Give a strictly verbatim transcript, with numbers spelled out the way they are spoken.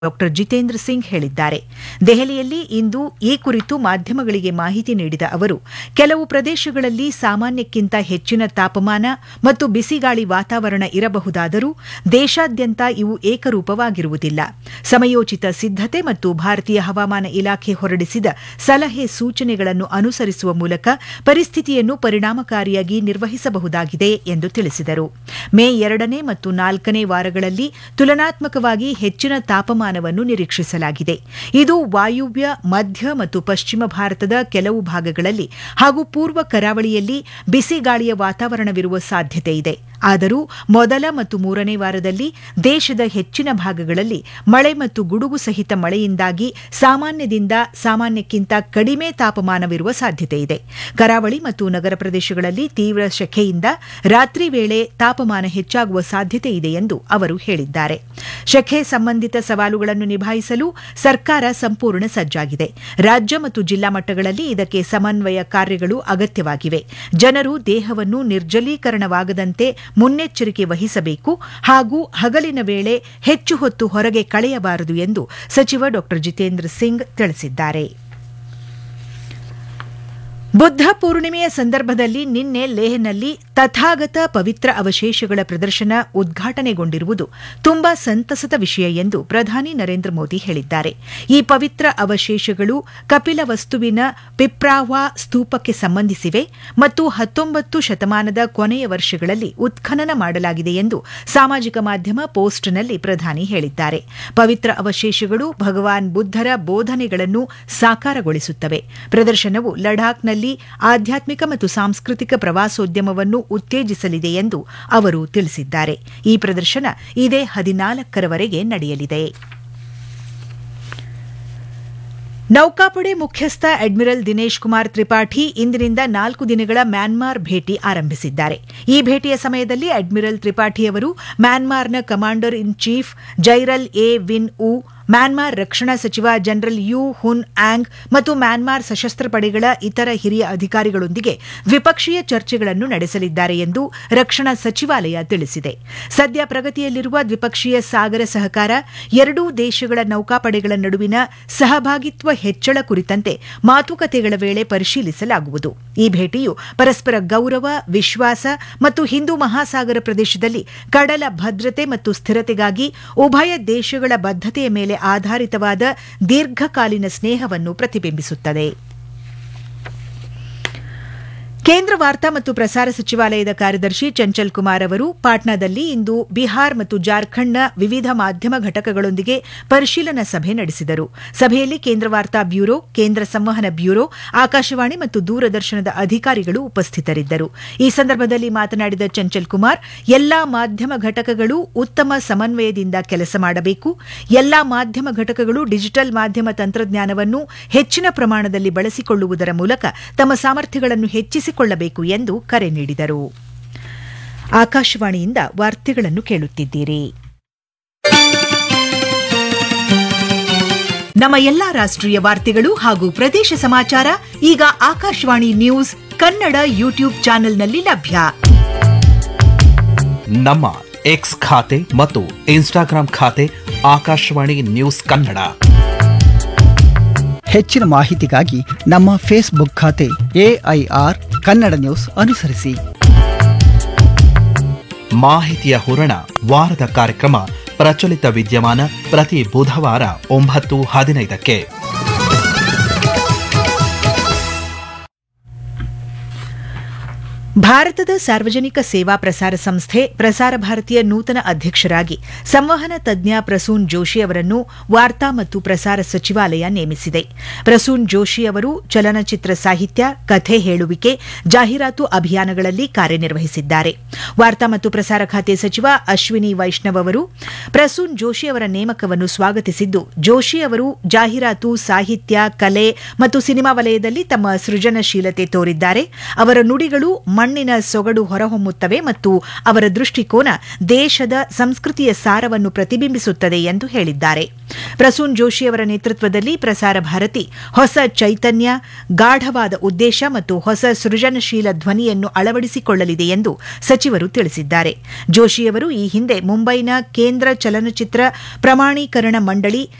Doctor Jitendra Singh ಹೇಳಿದ್ದಾರೆ. ದೆಹಲಿಯಲ್ಲಿ ಇಂದು ಈ ಕುರಿತು ಮಾಧ್ಯಮಗಳಿಗೆ ಮಾಹಿತಿ ನೀಡಿದ ಅವರು, ಕೆಲವು ಪ್ರದೇಶಗಳಲ್ಲಿ ಸಾಮಾನ್ಯಕ್ಕಿಂತ ಹೆಚ್ಚಿನ ತಾಪಮಾನ ಮತ್ತು ಬಿಸಿಗಾಳಿ ವಾತಾವರಣ ಇರಬಹುದಾದರೂ ದೇಶಾದ್ಯಂತ ಇವು ಏಕರೂಪವಾಗಿರುವುದಿಲ್ಲ. ಸಮಯೋಚಿತ ಸಿದ್ಧತೆ ಮತ್ತು ಭಾರತೀಯ ಹವಾಮಾನ ಇಲಾಖೆ ಹೊರಡಿಸಿದ ಸಲಹೆ ಸೂಚನೆಗಳನ್ನು ಅನುಸರಿಸುವ ಮೂಲಕ ಪರಿಸ್ಥಿತಿಯನ್ನು ಪರಿಣಾಮಕಾರಿಯಾಗಿ ನಿರ್ವಹಿಸಬಹುದಾಗಿದೆ ಎಂದು ತಿಳಿಸಿದರು. ಮೇ ಎರಡನೇ ಮತ್ತು ನಾಲ್ಕನೇ ವಾರಗಳಲ್ಲಿ ತುಲನಾತ್ಮಕವಾಗಿ ಹೆಚ್ಚಿನ ತಾಪಮಾನ ನಿರೀಕ್ಷಿಸಲಾಗಿದೆ. ಇದು ವಾಯುವ್ಯ, ಮಧ್ಯ ಮತ್ತು ಪಶ್ಚಿಮ ಭಾರತದ ಕೆಲವು ಭಾಗಗಳಲ್ಲಿ ಹಾಗೂ ಪೂರ್ವ ಕರಾವಳಿಯಲ್ಲಿ ಬಿಸಿಗಾಳಿಯ ವಾತಾವರಣವಿರುವ ಸಾಧ್ಯತೆ ಇದೆ. ಆದರೂ ಮೊದಲ ಮತ್ತು ಮೂರನೇ ವಾರದಲ್ಲಿ ದೇಶದ ಹೆಚ್ಚಿನ ಭಾಗಗಳಲ್ಲಿ ಮಳೆ ಮತ್ತು ಗುಡುಗು ಸಹಿತ ಮಳೆಯಿಂದಾಗಿ ಸಾಮಾನ್ಯದಿಂದ ಸಾಮಾನ್ಯಕ್ಕಿಂತ ಕಡಿಮೆ ತಾಪಮಾನವಿರುವ ಸಾಧ್ಯತೆ ಇದೆ. ಕರಾವಳಿ ಮತ್ತು ನಗರ ಪ್ರದೇಶಗಳಲ್ಲಿ ತೀವ್ರ ಶೆಕೆಯಿಂದ ರಾತ್ರಿ ವೇಳೆ ತಾಪಮಾನ ಹೆಚ್ಚಾಗುವ ಸಾಧ್ಯತೆ ಇದೆ ಎಂದು ಅವರು ಹೇಳಿದ್ದಾರೆ. ಶೆಕೆ ಸಂಬಂಧಿತ ಸವಾಲುಗಳನ್ನು ನಿಭಾಯಿಸಲು ಸರ್ಕಾರ ಸಂಪೂರ್ಣ ಸಜ್ಜಾಗಿದೆ. ರಾಜ್ಯ ಮತ್ತು ಜಿಲ್ಲಾ ಮಟ್ಟಗಳಲ್ಲಿ ಇದಕ್ಕೆ ಸಮನ್ವಯ ಕಾರ್ಯಗಳು ಅಗತ್ಯವಾಗಿವೆ. ಜನರು ದೇಹವನ್ನು ನಿರ್ಜಲೀಕರಣವಾಗದಂತೆ ಮುನ್ನೆಚ್ಚರಿಕೆ ವಹಿಸಬೇಕು ಹಾಗೂ ಹಗಲಿನ ವೇಳೆ ಹೆಚ್ಚು ಹೊತ್ತು ಹೊರಗೆ ಕಳೆಯಬಾರದು ಎಂದು ಸಚಿವ ಡಾಕ್ಟರ್ ಜಿತೇಂದ್ರ ಸಿಂಗ್ ತಿಳಿಸಿದ್ದಾರೆ. ಬುದ್ಧ ಪೂರ್ಣಿಮೆಯ ಸಂದರ್ಭದಲ್ಲಿ ನಿನ್ನೆ ಲೇಹ್ನಲ್ಲಿ ತಥಾಗತ ಪವಿತ್ರ ಅವಶೇಷಗಳ ಪ್ರದರ್ಶನ ಉದ್ಘಾಟನೆಗೊಂಡಿರುವುದು ತುಂಬಾ ಸಂತಸದ ವಿಷಯ ಎಂದು ಪ್ರಧಾನಿ ನರೇಂದ್ರ ಮೋದಿ ಹೇಳಿದ್ದಾರೆ. ಈ ಪವಿತ್ರ ಅವಶೇಷಗಳು ಕಪಿಲವಸ್ತುವಿನ ಪಿಪ್ರಾವಾ ಸ್ತೂಪಕ್ಕೆ ಸಂಬಂಧಿಸಿವೆ ಮತ್ತು ಹತ್ತೊಂಬತ್ತು ಶತಮಾನದ ಕೊನೆಯ ವರ್ಷಗಳಲ್ಲಿ ಉತ್ಖನನ ಮಾಡಲಾಗಿದೆ ಎಂದು ಸಾಮಾಜಿಕ ಮಾಧ್ಯಮ ಪೋಸ್ಟ್ನಲ್ಲಿ ಪ್ರಧಾನಿ ಹೇಳಿದ್ದಾರೆ. ಪವಿತ್ರ ಅವಶೇಷಗಳು ಭಗವಾನ್ ಬುದ್ಧರ ಬೋಧನೆಗಳನ್ನು ಸಾಕಾರಗೊಳಿಸುತ್ತವೆ. ಪ್ರದರ್ಶನವು ಲಡಾಖ್ನಲ್ಲಿ ಆಧ್ಯಾತ್ಮಿಕ ಮತ್ತು ಸಾಂಸ್ಕೃತಿಕ ಪ್ರವಾಸೋದ್ಯಮವನ್ನು ಉತ್ತೇಜಿಸಲಿದೆ ಎಂದು ಅವರು ತಿಳಿಸಿದ್ದಾರೆ. ಈ ಪ್ರದರ್ಶನ ಇದೇ ಹದಿನಾಲ್ಕರವರೆಗೆ ನಡೆಯಲಿದೆ. ನೌಕಾಪಡೆ ಮುಖ್ಯಸ್ಥ ಅಡ್ಮಿರಲ್ ದಿನೇಶ್ ಕುಮಾರ್ ತ್ರಿಪಾಠಿ ಇಂದಿನಿಂದ ನಾಲ್ಕು ದಿನಗಳ ಮ್ಯಾನ್ಮಾರ್ ಭೇಟಿ ಆರಂಭಿಸಿದ್ದಾರೆ. ಈ ಭೇಟಿಯ ಸಮಯದಲ್ಲಿ ಅಡ್ಮಿರಲ್ ತ್ರಿಪಾಠಿ ಅವರು ಮ್ಯಾನ್ಮಾರ್ನ commander in chief ಜೈರಲ್ A win uh, Myanmar ರಕ್ಷಣಾ ಸಚಿವ ಜನರಲ್ ಯು ಹುನ್ ಆಂಗ್ ಮತ್ತು ಮ್ಯಾನ್ಮಾರ್ ಸಶಸ್ತ್ರ ಪಡೆಗಳ ಇತರ ಹಿರಿಯ ಅಧಿಕಾರಿಗಳೊಂದಿಗೆ ದ್ವಿಪಕ್ಷೀಯ ಚರ್ಚೆಗಳನ್ನು ನಡೆಸಲಿದ್ದಾರೆ ಎಂದು ರಕ್ಷಣಾ ಸಚಿವಾಲಯ ತಿಳಿಸಿದೆ. ಸದ್ಯ ಪ್ರಗತಿಯಲ್ಲಿರುವ ದ್ವಿಪಕ್ಷೀಯ ಸಾಗರ ಸಹಕಾರ, ಎರಡೂ ದೇಶಗಳ ನೌಕಾಪಡೆಗಳ ನಡುವಿನ ಸಹಭಾಗಿತ್ವ ಹೆಚ್ಚಳ ಕುರಿತಂತೆ ಮಾತುಕತೆಗಳ ವೇಳೆ ಪರಿಶೀಲಿಸಲಾಗುವುದು. ಈ ಭೇಟಿಯು ಪರಸ್ಪರ ಗೌರವ, ವಿಶ್ವಾಸ ಮತ್ತು ಹಿಂದೂ ಮಹಾಸಾಗರ ಪ್ರದೇಶದಲ್ಲಿ ಕಡಲ ಭದ್ರತೆ ಮತ್ತು ಸ್ಥಿರತೆಗಾಗಿ ಉಭಯ ದೇಶಗಳ ಬದ್ಧತೆಯ ಮೇಲೆ ಆಧಾರಿತವಾದ ದೀರ್ಘಕಾಲೀನ ಸ್ನೇಹವನ್ನು ಪ್ರತಿಬಿಂಬಿಸುತ್ತದೆ. ಕೇಂದ್ರ ವಾರ್ತಾ ಮತ್ತು ಪ್ರಸಾರ ಸಚಿವಾಲಯದ ಕಾರ್ಯದರ್ಶಿ ಚಂಚಲ್ ಕುಮಾರ್ ಅವರು ಪಾಟ್ನಾದಲ್ಲಿ ಇಂದು ಬಿಹಾರ್ ಮತ್ತು ಜಾರ್ಖಂಡ್ನ ವಿವಿಧ ಮಾಧ್ಯಮ ಘಟಕಗಳೊಂದಿಗೆ ಪರಿಶೀಲನಾ ಸಭೆ ನಡೆಸಿದರು. ಸಭೆಯಲ್ಲಿ ಕೇಂದ್ರ ವಾರ್ತಾ ಬ್ಯೂರೋ, ಕೇಂದ್ರ ಸಂವಹನ ಬ್ಯೂರೋ, ಆಕಾಶವಾಣಿ ಮತ್ತು ದೂರದರ್ಶನದ ಅಧಿಕಾರಿಗಳು ಉಪಸ್ಥಿತರಿದ್ದರು. ಈ ಸಂದರ್ಭದಲ್ಲಿ ಮಾತನಾಡಿದ ಚಂಚಲ್ ಕುಮಾರ್, ಎಲ್ಲಾ ಮಾಧ್ಯಮ ಘಟಕಗಳು ಉತ್ತಮ ಸಮನ್ವಯದಿಂದ ಕೆಲಸ ಮಾಡಬೇಕು. ಎಲ್ಲಾ ಮಾಧ್ಯಮ ಘಟಕಗಳು ಡಿಜಿಟಲ್ ಮಾಧ್ಯಮ ತಂತ್ರಜ್ಞಾನವನ್ನು ಹೆಚ್ಚಿನ ಪ್ರಮಾಣದಲ್ಲಿ ಬಳಸಿಕೊಳ್ಳುವುದರ ಮೂಲಕ ತಮ್ಮ ಸಾಮರ್ಥ್ಯಗಳನ್ನು ಹೆಚ್ಚಿಸಿ ಕೊಳ್ಳಬೇಕು ಎಂದು ಕರೆ ನೀಡಿದರು. ಆಕಾಶವಾಣಿಯಿಂದ ವಾರ್ತೆಗಳನ್ನು ಕೇಳುತ್ತಿದ್ದೀರಿ. ನಮ್ಮ ಎಲ್ಲಾ ರಾಷ್ಟ್ರೀಯ ವಾರ್ತೆಗಳು ಹಾಗೂ ಪ್ರದೇಶ ಸಮಾಚಾರ ಈಗ ಆಕಾಶವಾಣಿ ನ್ಯೂಸ್ ಕನ್ನಡ ಯೂಟ್ಯೂಬ್ ಚಾನೆಲ್ನಲ್ಲಿ ಲಭ್ಯ. ನಮ್ಮ ಎಕ್ಸ್ ಖಾತೆ ಮತ್ತು ಇನ್ಸ್ಟಾಗ್ರಾಂ ಖಾತೆ ಆಕಾಶವಾಣಿ ನ್ಯೂಸ್ ಕನ್ನಡ. ಹೆಚ್ಚಿನ ಮಾಹಿತಿಗಾಗಿ ನಮ್ಮ ಫೇಸ್ಬುಕ್ ಖಾತೆ ಎಐಆರ್ ಕನ್ನಡ ನ್ಯೂಸ್ ಅನುಸರಿಸಿ. ಮಾಹಿತಿಯ ಹೂರಣ ವಾರದ ಕಾರ್ಯಕ್ರಮ ಪ್ರಚಲಿತ ವಿದ್ಯಮಾನ ಪ್ರತಿ ಬುಧವಾರ ಒಂಬತ್ತು ಹದಿನೈದಕ್ಕೆ. ಭಾರತದ ಸಾರ್ವಜನಿಕ ಸೇವಾ ಪ್ರಸಾರ ಸಂಸ್ಥೆ ಪ್ರಸಾರ ಭಾರತಿಯ ನೂತನ ಅಧ್ಯಕ್ಷರಾಗಿ ಸಂವಹನ ತಜ್ಞ ಪ್ರಸೂನ್ ಜೋಶಿ ಅವರನ್ನು ವಾರ್ತಾ ಮತ್ತು ಪ್ರಸಾರ ಸಚಿವಾಲಯ ನೇಮಿಸಿದೆ. ಪ್ರಸೂನ್ ಜೋಶಿ ಅವರು ಚಲನಚಿತ್ರ ಸಾಹಿತ್ಯ, ಕಥೆ ಹೇಳುವಿಕೆ, ಜಾಹೀರಾತು ಅಭಿಯಾನಗಳಲ್ಲಿ ಕಾರ್ಯನಿರ್ವಹಿಸಿದ್ದಾರೆ. ವಾರ್ತಾ ಮತ್ತು ಪ್ರಸಾರ ಖಾತೆ ಸಚಿವ ಅಶ್ವಿನಿ ವೈಷ್ಣವ್ ಅವರು ಪ್ರಸೂನ್ ಜೋಶಿ ಅವರ ನೇಮಕವನ್ನು ಸ್ವಾಗತಿಸಿದ್ದು, ಜೋಶಿ ಅವರು ಜಾಹೀರಾತು, ಸಾಹಿತ್ಯ, ಕಲೆ ಮತ್ತು ಸಿನಿಮಾ ವಲಯದಲ್ಲಿ ತಮ್ಮ ಸೃಜನಶೀಲತೆ ತೋರಿದ್ದಾರೆ. ಅವರ ನುಡಿಗಳು ಮಣ್ಣಿನ ಮಣ್ಣಿನ ಸೊಗಡು ಹೊರಹೊಮ್ಮುತ್ತವೆ ಮತ್ತು ಅವರ ದೃಷ್ಟಿಕೋನ ದೇಶದ ಸಂಸ್ಕೃತಿಯ ಸಾರವನ್ನು ಪ್ರತಿಬಿಂಬಿಸುತ್ತದೆ ಎಂದು ಹೇಳಿದ್ದಾರೆ. ಪ್ರಸೂನ್ ಜೋಶಿಯವರ ನೇತೃತ್ವದಲ್ಲಿ ಪ್ರಸಾರ ಭಾರತಿ ಹೊಸ ಚೈತನ್ಯ, ಗಾಢವಾದ ಉದ್ದೇಶ ಮತ್ತು ಹೊಸ ಸೃಜನಶೀಲ ಧ್ವನಿಯನ್ನು ಅಳವಡಿಸಿಕೊಳ್ಳಲಿದೆ ಎಂದು ಸಚಿವರು ತಿಳಿಸಿದ್ದಾರೆ. ಜೋಶಿಯವರು ಈ ಹಿಂದೆ ಮುಂಬೈನ ಕೇಂದ್ರ ಚಲನಚಿತ್ರ ಪ್ರಮಾಣೀಕರಣ ಮಂಡಳಿ